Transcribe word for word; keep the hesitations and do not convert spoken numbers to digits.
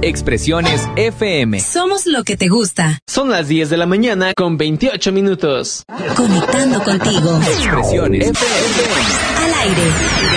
Expresiones F M. Somos lo que te gusta. Son las diez de la mañana con veintiocho minutos. Conectando contigo. Expresiones F M. Al aire.